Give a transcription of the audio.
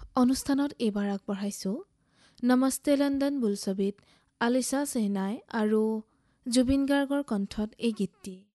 অনুষ্ঠানত এইবাৰ আগবঢ়াইছোঁ নমস্তে লণ্ডন বোলছবিত আলিছা চেহনাই আৰু জুবিন গাৰ্গৰ কণ্ঠত এই গীতটি।